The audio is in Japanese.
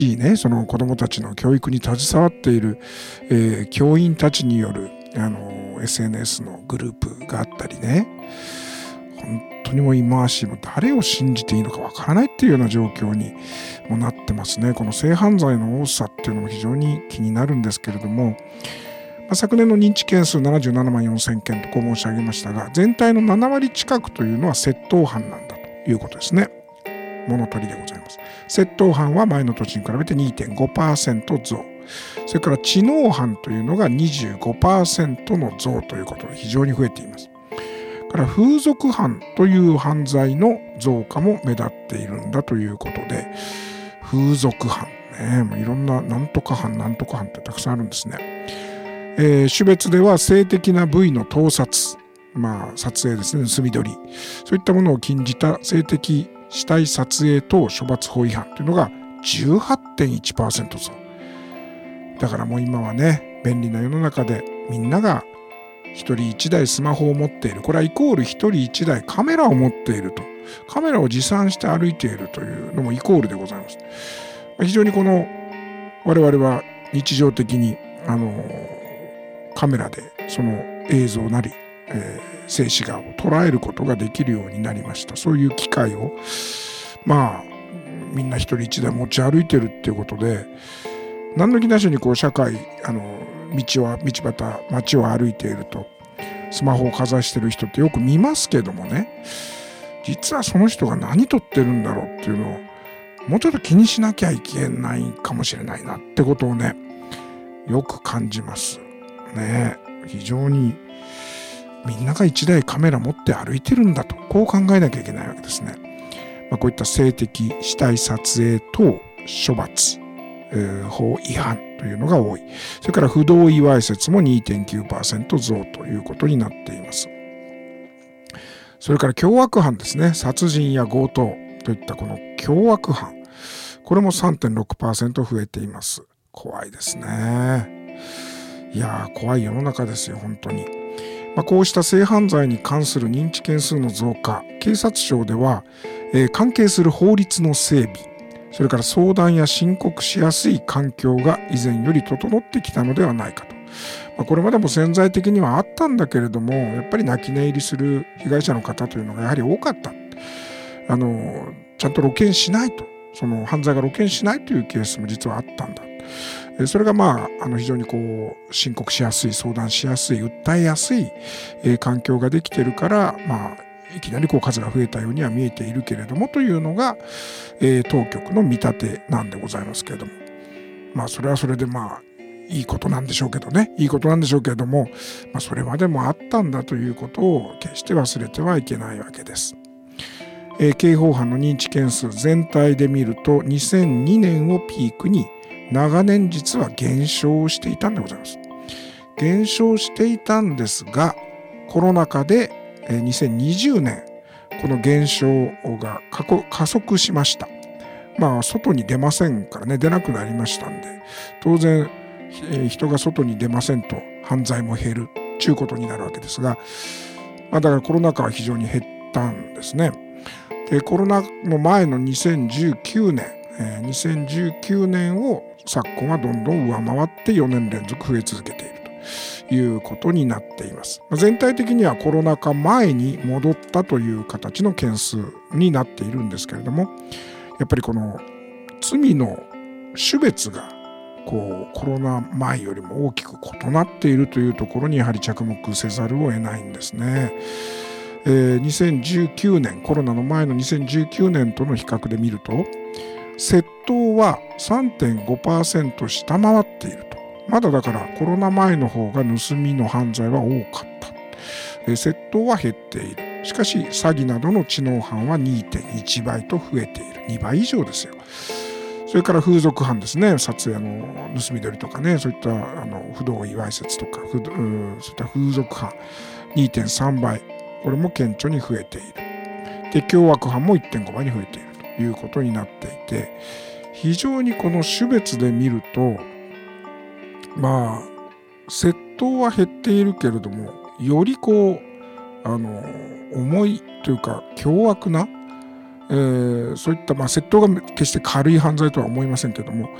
いいね、その子どもたちの教育に携わっている、教員たちによるSNS のグループがあったりね、本当にもう忌まわしい、もう誰を信じていいのかわからないっていうような状況にもなってますね。この性犯罪の多さっていうのも非常に気になるんですけれども、昨年の認知件数77万4000件とこう申し上げましたが、全体の7割近くというのは窃盗犯なんだということですね。物取りでございます。窃盗犯は前の年に比べて 2.5% 増。それから知能犯というのが 25% の増ということで非常に増えています。から風俗犯という犯罪の増加も目立っているんだということで、風俗犯ね、もういろんななんとか犯ってたくさんあるんですね。種別では性的な部位の盗撮、撮影ですね、盗み撮り、そういったものを禁じた性的死体撮影等処罰法違反というのが 18.1% 増。だからもう今はね、便利な世の中でみんなが一人一台スマホを持っている。これはイコール一人一台カメラを持っていると。カメラを持参して歩いているというのもイコールでございます。非常にこの我々は日常的にカメラでその映像なり、静止画を捉えることができるようになりました。そういう機会をみんな一人一台持ち歩いてるっていうことで、何の気なしにこう社会道端街を歩いているとスマホをかざしてる人ってよく見ますけどもね、実はその人が何撮ってるんだろうっていうのをもうちょっと気にしなきゃいけないかもしれないなってことをね、よく感じますね。非常にみんなが一台カメラ持って歩いてるんだと、こう考えなきゃいけないわけですね。こういった性的死体撮影等処罰法違反というのが多い。それから不同意わいせつも 2.9% 増ということになっています。それから凶悪犯ですね。殺人や強盗といったこの凶悪犯、これも 3.6% 増えています。怖いですね。いやー、怖い世の中ですよ、本当に。こうした性犯罪に関する認知件数の増加、警察庁では、関係する法律の整備、それから相談や申告しやすい環境が以前より整ってきたのではないかと。これまでも潜在的にはあったんだけれども、やっぱり泣き寝入りする被害者の方というのがやはり多かった。ちゃんと露見しないと、その犯罪が露見しないというケースも実はあったんだ。それが非常にこう申告しやすい、相談しやすい、訴えやすい、環境ができているから、いきなりこう数が増えたようには見えているけれどもというのが、当局の見立てなんでございますけれども、それはそれでいいことなんでしょうけどね、それまでもあったんだということを決して忘れてはいけないわけです。刑法犯の認知件数全体で見ると2002年をピークに長年実は減少していたんでございます。減少していたんですが、コロナ禍で2020年この減少が加速しました。外に出ませんからね、出なくなりましたんで、当然、人が外に出ませんと犯罪も減るということになるわけですが、だからコロナ禍は非常に減ったんですね。で、コロナの前の2019年を昨今はどんどん上回って4年連続増え続けているということになっています。全体的にはコロナ禍前に戻ったという形の件数になっているんですけれども、やっぱりこの罪の種別がコロナ前よりも大きく異なっているというところにやはり着目せざるを得ないんですね。2019年、コロナの前の2019年との比較で見ると、窃盗は 3.5% 下回っていると。まだだからコロナ前の方が盗みの犯罪は多かった。窃盗は減っている。しかし詐欺などの知能犯は 2.1 倍と増えている。2倍以上ですよ。それから風俗犯ですね。撮影盗み撮りとかね、そういった不同意わいせつとか、そういった風俗犯 2.3 倍。これも顕著に増えている。で、凶悪犯も 1.5 倍に増えているということになっていて、非常にこの種別で見ると、窃盗は減っているけれども、より重いというか凶悪な、 そういった窃盗が決して軽い犯罪とは思いませんけども、